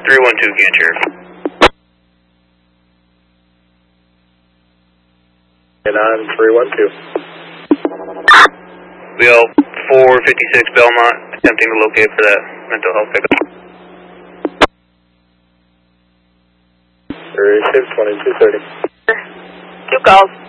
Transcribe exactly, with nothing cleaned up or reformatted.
three one two, again, Sheriff. And I'm three one two. Bill four fifty-six Belmont, attempting to locate for that mental health pickup. thirty-six twenty-two thirty. Two calls.